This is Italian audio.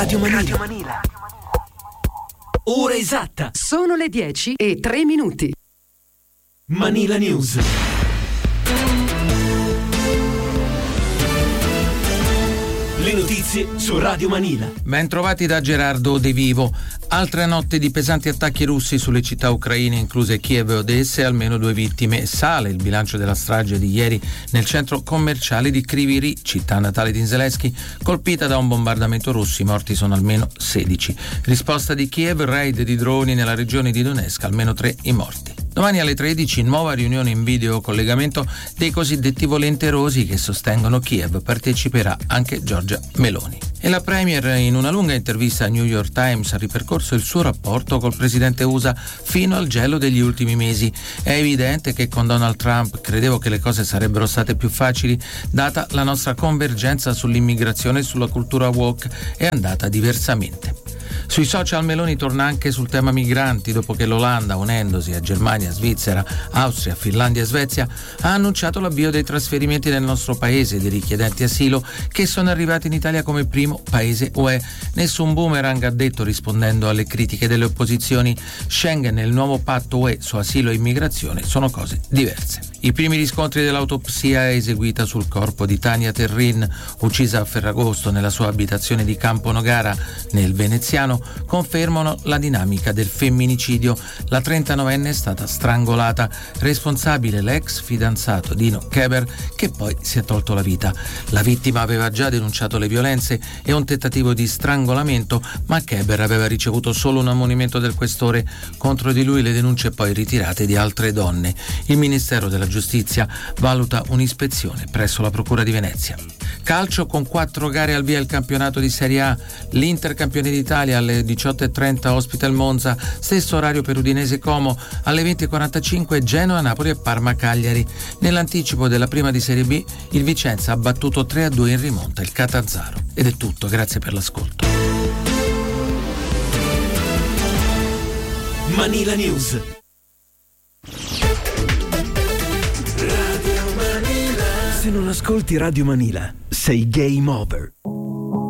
Radio Manila. Ora esatta. Sono le 10:03. Manila News. Le notizie su Radio Manila. Ben trovati da Gerardo De Vivo. Altre notte di pesanti attacchi russi sulle città ucraine, incluse Kiev e Odessa, e almeno 2 vittime. Sale il bilancio della strage di ieri nel centro commerciale di Kryvyi Rih, città natale di Zelensky, colpita da un bombardamento russo. I morti sono almeno 16. Risposta di Kiev, raid di droni nella regione di Donetsk, almeno 3 i morti. Domani alle 13 nuova riunione in videocollegamento dei cosiddetti volenterosi che sostengono Kiev. Parteciperà anche Giorgia Meloni. E la Premier, in una lunga intervista a New York Times, ha ripercorso il suo rapporto col presidente USA fino al gelo degli ultimi mesi. È evidente che con Donald Trump credevo che le cose sarebbero state più facili, data la nostra convergenza sull'immigrazione e sulla cultura woke. È andata diversamente. Sui social Meloni torna anche sul tema migranti, dopo che l'Olanda, unendosi a Germania, Svizzera, Austria, Finlandia e Svezia, ha annunciato l'avvio dei trasferimenti nel nostro paese dei richiedenti asilo che sono arrivati in Italia come primo paese UE. Nessun boomerang, ha detto, rispondendo alle critiche delle opposizioni. Schengen e il nuovo patto UE su asilo e immigrazione sono cose diverse. I primi riscontri dell'autopsia eseguita sul corpo di Tania Terrin, uccisa a Ferragosto nella sua abitazione di Campo Nogara, nel veneziano, confermano la dinamica del femminicidio. La 39enne è stata strangolata. Responsabile l'ex fidanzato Dino Keber, che poi si è tolto la vita. La vittima aveva già denunciato le violenze e un tentativo di strangolamento, ma Keber aveva ricevuto solo un ammonimento del questore. Contro di lui le denunce poi ritirate di altre donne. Il Ministero della Giustizia valuta un'ispezione presso la Procura di Venezia. Calcio, con 4 gare al via il campionato di Serie A. L'Inter, campione d'Italia, alle 18:30 ospita il Monza, stesso orario per Udinese Como. Alle 20:45 Genoa, Napoli e Parma Cagliari. Nell'anticipo della prima di Serie B, il Vicenza ha battuto 3-2 in rimonta il Catanzaro. Ed è tutto, grazie per l'ascolto. Manila News. Se non ascolti Radio Manila, sei game over.